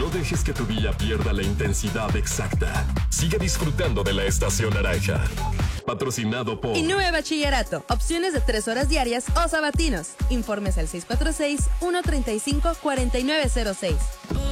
No dejes que tu día pierda la intensidad exacta. Sigue disfrutando de la estación naranja. Patrocinado por INUE Bachillerato. Opciones de 3 horas diarias o sabatinos. Informes al 646-135-4906.